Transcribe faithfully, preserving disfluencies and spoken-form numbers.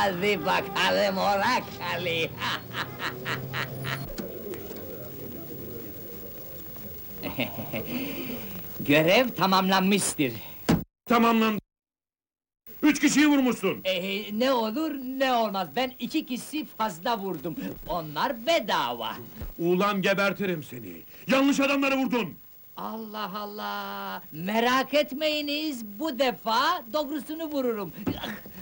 Hadi bakalım Orakali! Görev tamamlanmıştır. Tamamlandı. Üç kişiyi vurmuşsun. Ee, ne olur ne olmaz, ben iki kişi fazla vurdum. Onlar bedava. Ulan gebertirim seni. Yanlış adamları vurdun. Allah Allah! Merak etmeyiniz, bu defa doğrusunu vururum.